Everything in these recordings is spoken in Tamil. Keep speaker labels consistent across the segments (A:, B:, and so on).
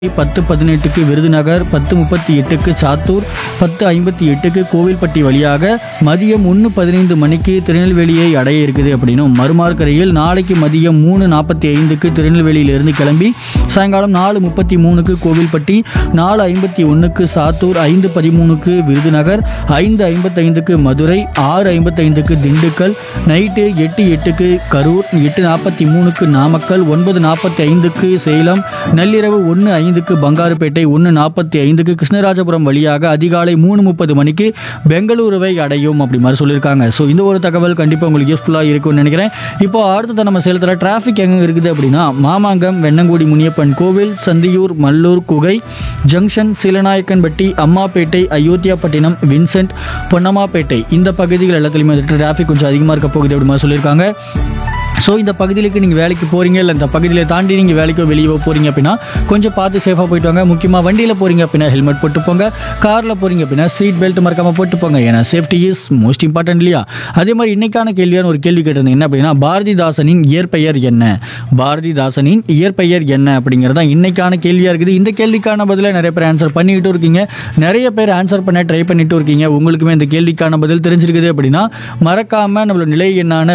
A: 10:18க்கு விருதுநகர், 10:38க்கு சாத்தூர், 10:58க்கு கோவில்பட்டி வழியாக மதியம் 1:15 மணிக்கு திருநெல்வேலியை அடைய இருக்குது அப்படின்னும், மறுமார்க்கரையில் நாளைக்கு மதியம் 3:45க்கு திருநெல்வேலியிலிருந்து கிளம்பி சாயங்காலம் 4:33க்கு கோவில்பட்டி, 4:51க்கு சாத்தூர், 5:13க்கு விருதுநகர், 5:55க்கு மதுரை, 6:55க்கு திண்டுக்கல், நைட்டு 8:08க்கு கரூர், 8:43க்கு நாமக்கல், 9:45க்கு சேலம், நள்ளிரவு 1:05க்கு பங்காருப்பேட்டை, 1:45க்கு கிருஷ்ணராஜபுரம் வழியாக அதிகாலை 3:30 மணிக்கு பெங்களூருவை அடையும் அப்படி மாதிரி சொல்லியிருக்காங்க. ஸோ இந்த ஒரு தகவல் கண்டிப்பாக உங்களுக்கு யூஸ்ஃபுல்லாக இருக்கும்னு நினைக்கிறேன். இப்போ அடுத்தது நம்ம சேலத்தில் டிராஃபிக் எங்கே இருக்குது அப்படின்னா, மாமாங்கம், வெண்ணங்குடி முனியப்பன் கோவில், சந்தியூர், மல்லூர், குகை ஜங்ஷன், சீலநாயக்கன்பட்டி, அம்மாப்பேட்டை, அயோத்தியாப்பட்டினம், வின்சென்ட், பொன்னம்மாப்பேட்டை இந்த பகுதிகள் எல்லாத்துலேயுமே டிராஃபிக் கொஞ்சம் அதிகமாக இருக்க போகுது அப்படி மாதிரி சொல்லியிருக்காங்க. ஸோ இந்த பகுதிகளுக்கு நீங்கள் வேலைக்கு போகிறீங்க இல்லை இந்த பகுதியில் தாண்டி நீங்கள் வேலைக்கோ வெளியே போகிறீங்க அப்படின்னா கொஞ்சம் பார்த்து சேஃபாக போயிட்டு வாங்க. முக்கியமாக வண்டியில் போகிறீங்க அப்படின்னா ஹெல்மெட் போட்டு போங்க. காரில் போகிறீங்க அப்படின்னா சீட் பெல்ட் மறக்காமல் போட்டு போங்க. ஏன்னா சேஃப்டி இஸ் மோஸ்ட் இம்பார்ட்டன்ட் இல்லையா? அதே மாதிரி இன்னைக்கான கேள்வியான ஒரு கேள்வி கேட்டிருந்தேன். என்ன அப்படின்னா, பாரதிதாசனின் இயற்பெயர் என்ன? பாரதிதாசனின் இயற்பெயர் என்ன அப்படிங்கிறது தான் இன்னைக்கான கேள்வியாக இருக்குது. இந்த கேள்விக்கான பதிலை நிறைய பேர் ஆன்சர் பண்ணிக்கிட்டு இருக்கீங்க. நிறைய பேர் ஆன்சர் பண்ண ட்ரை பண்ணிட்டு இருக்கீங்க. உங்களுக்குமே இந்த கேள்விக்கான பதில் தெரிஞ்சிருக்குது அப்படின்னா மறக்காமல் நம்மளோட நிலை எண்ணான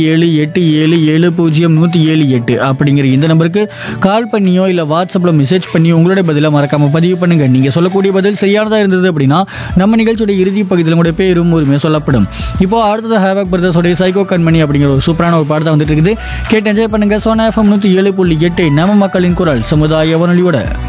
A: 9787070178 அப்படிங்கிற இந்த நம்பருக்கு கால் பண்ணியோ இல்லை வாட்ஸ்அப்பில் மெசேஜ் பண்ணியோ உங்களோட பதிலை மறக்காமல் பதிவு பண்ணுங்க. நீங்கள் சொல்லக்கூடிய பதில் சரியானதாக இருந்தது அப்படின்னா நம்ம நிகழ்ச்சியோட இறுதி பகுதியில் கூட பேரும் உரிமை சொல்லப்படும். இப்போ அடுத்தது ஹேவாக் பிரதர்ஸோடைய சைக்கோ கண்மணி அப்படிங்கிற ஒரு சூப்பரான ஒரு பாடத்தை வந்துட்டு இருக்குது. கேட்டு என்ஜாய் பண்ணுங்க. சோனா FM 107.8 நம்ம மக்களின் குரல் சமுதாய வானொலியோட.